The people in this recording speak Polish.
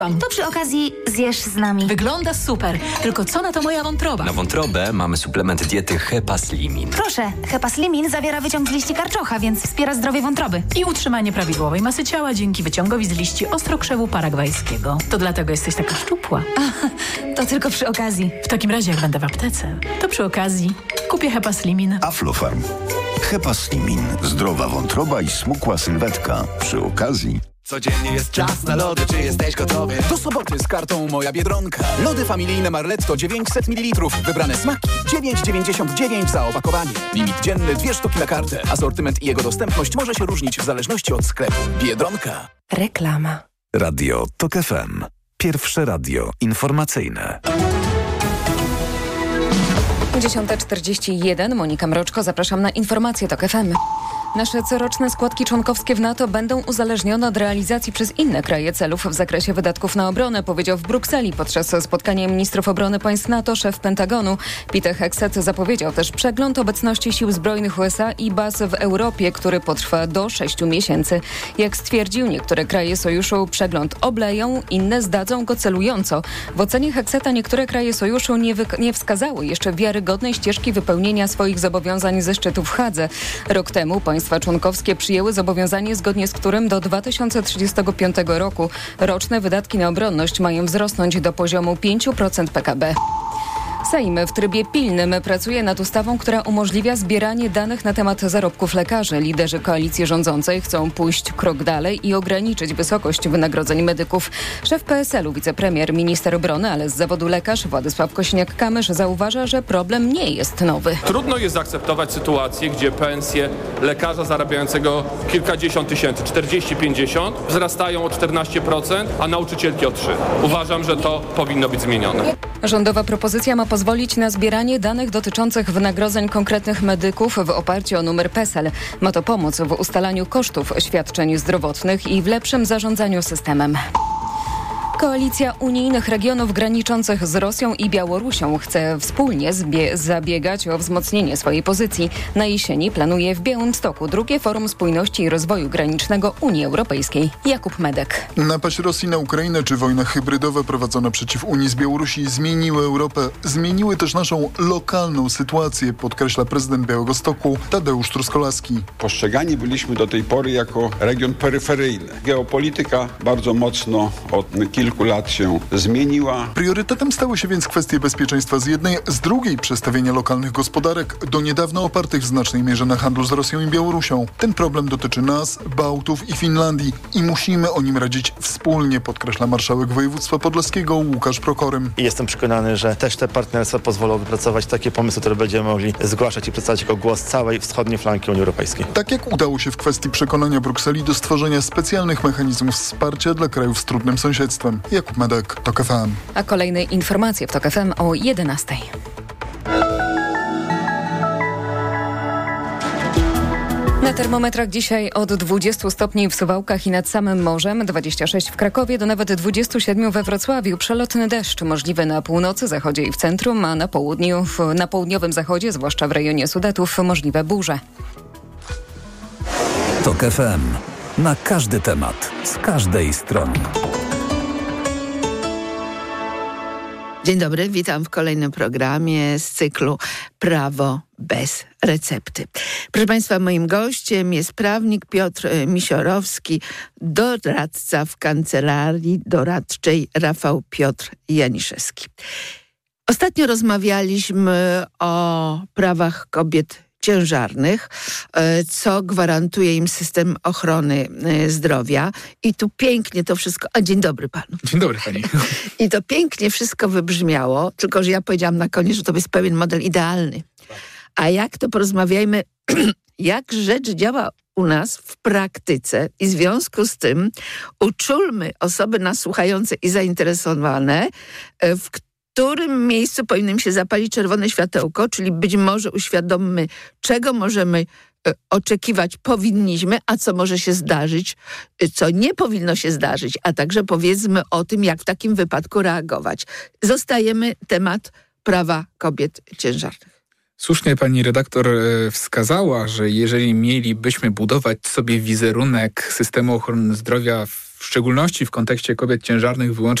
To przy okazji zjesz z nami. Wygląda super, tylko co na to moja wątroba? Na wątrobę mamy suplement diety Hepaslimin. Proszę, Hepaslimin zawiera wyciąg z liści karczocha, więc wspiera zdrowie wątroby. I utrzymanie prawidłowej masy ciała dzięki wyciągowi z liści ostrokrzewu paragwajskiego. To dlatego jesteś taka szczupła. To tylko przy okazji. W takim razie, jak będę w aptece, to przy okazji kupię Hepaslimin. Aflofarm. Hepaslimin. Zdrowa wątroba i smukła sylwetka. Przy okazji. Codziennie jest czas na lody, czy jesteś gotowy? Do soboty z kartą Moja Biedronka. Lody familijne Marletto 900 ml. Wybrane smaki 9,99 za opakowanie. Limit dzienny 2 sztuki na kartę. Asortyment i jego dostępność może się różnić w zależności od sklepu. Biedronka. Reklama. Radio TOK FM. Pierwsze radio informacyjne. 10:41. Monika Mroczko, zapraszam na informacje TOK FM. Nasze coroczne składki członkowskie w NATO będą uzależnione od realizacji przez inne kraje celów w zakresie wydatków na obronę, powiedział w Brukseli podczas spotkania ministrów obrony państw NATO szef Pentagonu. Peter Hegseth zapowiedział też przegląd obecności sił zbrojnych USA i baz w Europie, który potrwa do 6 miesięcy. Jak stwierdził, niektóre kraje sojuszu przegląd obleją, inne zdadzą go celująco. W ocenie Hegsetha niektóre kraje sojuszu nie wskazały jeszcze wiarygodnej ścieżki wypełnienia swoich zobowiązań ze szczytu w Hadze. Rok temu państwa członkowskie przyjęły zobowiązanie, zgodnie z którym do 2035 roku roczne wydatki na obronność mają wzrosnąć do poziomu 5% PKB. Sejm w trybie pilnym pracuje nad ustawą, która umożliwia zbieranie danych na temat zarobków lekarzy. Liderzy koalicji rządzącej chcą pójść krok dalej i ograniczyć wysokość wynagrodzeń medyków. Szef PSL-u, wicepremier, minister obrony, ale z zawodu lekarz Władysław Kosiniak-Kamysz zauważa, że problem nie jest nowy. Trudno jest zaakceptować sytuację, gdzie pensje lekarza zarabiającego kilkadziesiąt tysięcy, 40-50, wzrastają o 14%, a nauczycielki o 3%. Uważam, że to powinno być zmienione. Rządowa propozycja ma pozwolić na zbieranie danych dotyczących wynagrodzeń konkretnych medyków w oparciu o numer PESEL. Ma to pomóc w ustalaniu kosztów świadczeń zdrowotnych i w lepszym zarządzaniu systemem. Koalicja unijnych regionów graniczących z Rosją i Białorusią chce wspólnie zabiegać o wzmocnienie swojej pozycji. Na jesieni planuje w Białymstoku drugie Forum Spójności i Rozwoju Granicznego Unii Europejskiej. Jakub Medek. Napaść Rosji na Ukrainę czy wojna hybrydowa prowadzona przeciw Unii z Białorusi zmieniły Europę. Zmieniły też naszą lokalną sytuację, podkreśla prezydent Białegostoku Tadeusz Truskolaski. Postrzegani byliśmy do tej pory jako region peryferyjny. Geopolityka bardzo mocno od kilku lat się zmieniła. Priorytetem stały się więc kwestie bezpieczeństwa z jednej, z drugiej przestawienia lokalnych gospodarek, do niedawna opartych w znacznej mierze na handlu z Rosją i Białorusią. Ten problem dotyczy nas, Bałtów i Finlandii i musimy o nim radzić wspólnie, podkreśla marszałek województwa podlaskiego Łukasz Prokorym. Jestem przekonany, że też te partnerstwa pozwolą wypracować takie pomysły, które będziemy mogli zgłaszać i przedstawić jako głos całej wschodniej flanki Unii Europejskiej. Tak jak udało się w kwestii przekonania Brukseli do stworzenia specjalnych mechanizmów wsparcia dla krajów z trudnym sąsiedztwem. Jakub Medek, TOK FM. A kolejne informacje w TOK FM o 11:00. Na termometrach dzisiaj od 20 stopni w Suwałkach i nad samym morzem, 26 w Krakowie, do nawet 27 we Wrocławiu. Przelotny deszcz możliwy na północy, zachodzie i w centrum, a na południu, na południowym zachodzie, zwłaszcza w rejonie Sudetów, możliwe burze. TOK FM. Na każdy temat, z każdej strony. Dzień dobry, witam w kolejnym programie z cyklu Prawo bez recepty. Proszę Państwa, moim gościem jest prawnik Piotr Misiorowski, doradca w Kancelarii Doradczej Rafał Piotr Janiszewski. Ostatnio rozmawialiśmy o prawach kobiet ciężarnych, co gwarantuje im system ochrony zdrowia. I tu pięknie to wszystko... A dzień dobry panu. Dzień dobry pani. I to pięknie wszystko wybrzmiało, tylko że ja powiedziałam na koniec, że to jest pewien model idealny. A jak to porozmawiajmy, jak rzecz działa u nas w praktyce i w związku z tym uczulmy osoby nas słuchające i zainteresowane, w którym miejscu powinno im się zapalić czerwone światełko, czyli być może uświadommy, czego możemy oczekiwać, powinniśmy, a co może się zdarzyć, co nie powinno się zdarzyć, a także powiedzmy o tym, jak w takim wypadku reagować. Zostajemy temat prawa kobiet ciężarnych. Słusznie pani redaktor wskazała, że jeżeli mielibyśmy budować sobie wizerunek systemu ochrony zdrowia w w szczególności w kontekście kobiet ciężarnych wyłącznie